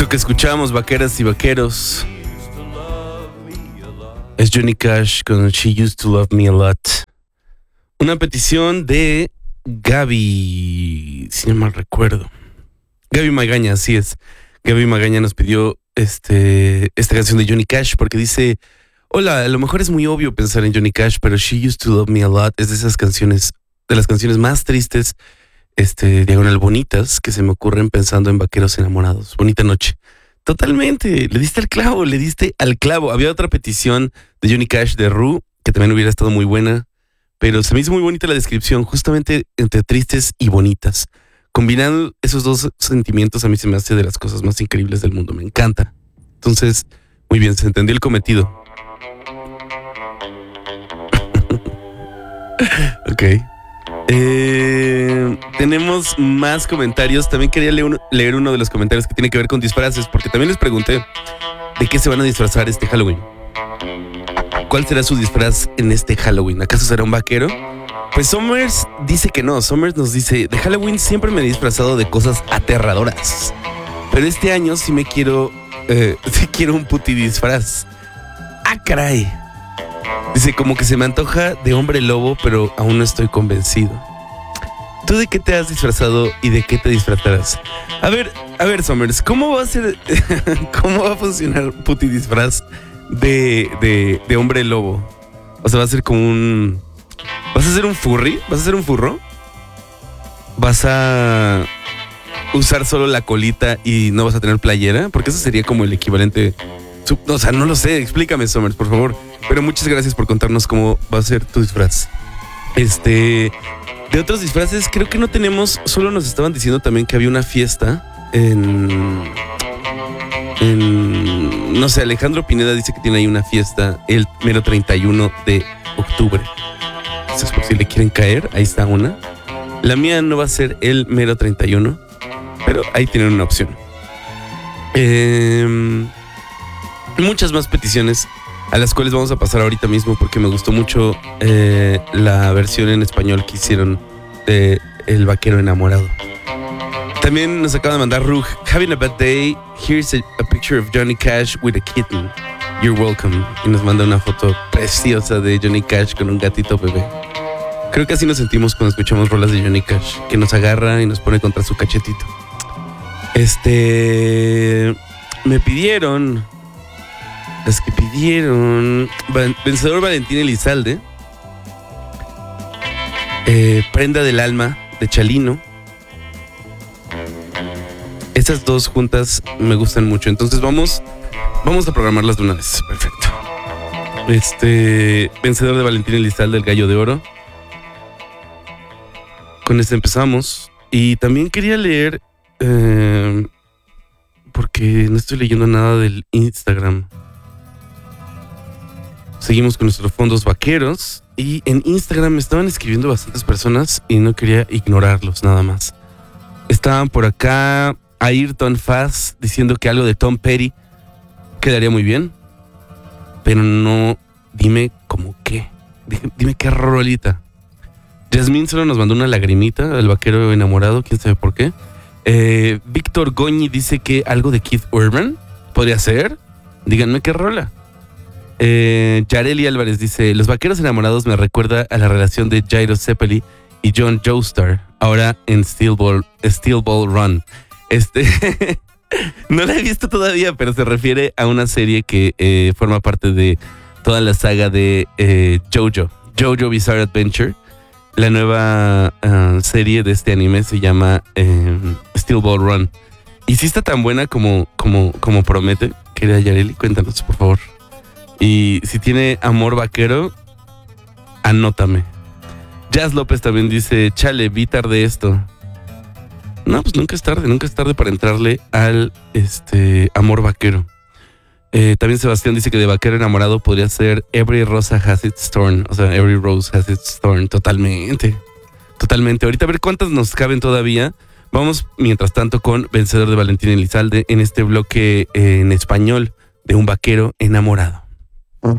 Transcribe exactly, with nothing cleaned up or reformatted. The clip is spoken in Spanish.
Esto que escuchamos, vaqueras y vaqueros, es Johnny Cash con She Used to Love Me a Lot. Una petición de Gaby, si no mal recuerdo. Gaby Magaña, así es. Gaby Magaña nos pidió este, esta canción de Johnny Cash porque dice: hola, a lo mejor es muy obvio pensar en Johnny Cash, pero She Used to Love Me a Lot es de esas canciones, de las canciones más tristes, este, diagonal bonitas, que se me ocurren pensando en vaqueros enamorados. Bonita noche. Totalmente, le diste al clavo, le diste al clavo. Había otra petición de Johnny Cash de Ru, que también hubiera estado muy buena, pero se me hizo muy bonita la descripción, justamente entre tristes y bonitas. Combinando esos dos sentimientos a mí se me hace de las cosas más increíbles del mundo, me encanta. Entonces, muy bien, se entendió el cometido. Ok. Eh, tenemos más comentarios. También quería leer uno, leer uno de los comentarios que tiene que ver con disfraces, porque también les pregunté de qué se van a disfrazar este Halloween. ¿Cuál será su disfraz en este Halloween? ¿Acaso será un vaquero? Pues Somers dice que no. Somers nos dice: de Halloween siempre me he disfrazado de cosas aterradoras, pero este año sí me quiero eh, sí quiero un puti disfraz. ¡Ah, caray! Dice: como que se me antoja de hombre lobo, pero aún no estoy convencido. ¿Tú de qué te has disfrazado y de qué te disfrazarás? A ver, a ver, Somers, ¿cómo va a ser, cómo va a funcionar puti disfraz de, de, de hombre lobo? O sea, va a ser como un... ¿Vas a hacer un furry? ¿Vas a hacer un furro? ¿Vas a usar solo la colita y no vas a tener playera? Porque eso sería como el equivalente... O sea, no lo sé, explícame, Somers, por favor. Pero muchas gracias por contarnos cómo va a ser tu disfraz. Este, de otros disfraces, creo que no tenemos. Solo nos estaban diciendo también que había una fiesta en... en no sé, Alejandro Pineda dice que tiene ahí una fiesta el mero treinta y uno de octubre. Entonces, por si le quieren caer, ahí está una. La mía no va a ser el mero treinta y uno, pero ahí tienen una opción. Eh... Muchas más peticiones a las cuales vamos a pasar ahorita mismo porque me gustó mucho eh, la versión en español que hicieron de El Vaquero Enamorado. También nos acaba de mandar Rug: having a bad day, here's a, a picture of Johnny Cash with a kitten. You're welcome. Y nos manda una foto preciosa de Johnny Cash con un gatito bebé. Creo que así nos sentimos cuando escuchamos rolas de Johnny Cash, que nos agarra y nos pone contra su cachetito. Este... Me pidieron... Las que pidieron... Vencedor Valentín Elizalde. Eh, Prenda del Alma, de Chalino. Esas dos juntas me gustan mucho. Entonces vamos... Vamos a programarlas de una vez. Perfecto. Este... Vencedor de Valentín Elizalde, El Gallo de Oro. Con este empezamos. Y también quería leer... Eh, porque no estoy leyendo nada del Instagram. Seguimos con nuestros fondos vaqueros y en Instagram me estaban escribiendo bastantes personas y no quería ignorarlos nada más. Estaban por acá Ayrton Faz diciendo que algo de Tom Petty quedaría muy bien, pero no, dime cómo qué, dime qué rolita. Yasmín solo nos mandó una lagrimita, El Vaquero Enamorado, quién sabe por qué. Eh, Víctor Goñi dice que algo de Keith Urban podría ser, díganme qué rola. Eh, Yareli Álvarez dice: Los Vaqueros Enamorados me recuerda a la relación de Jairo Zeppeli y John Joestar, ahora en Steel Ball, Steel Ball Run. Este no la he visto todavía, pero se refiere a una serie que eh, forma parte de toda la saga de eh, JoJo, JoJo Bizarre Adventure. La nueva uh, serie de este anime se llama eh, Steel Ball Run. Y si está tan buena como, como, como promete, querida Yareli, cuéntanos, por favor. Y si tiene amor vaquero, anótame. Jazz López también dice: chale, vi tarde esto. No, pues nunca es tarde, nunca es tarde para entrarle al este amor vaquero. Eh, también Sebastián dice que de Vaquero Enamorado podría ser Every Rosa Has Its Thorn. O sea, Every Rose Has Its Thorn. Totalmente. Totalmente. Ahorita a ver cuántas nos caben todavía. Vamos, mientras tanto, con Vencedor de Valentín Elizalde en este bloque eh, en español de Un Vaquero Enamorado.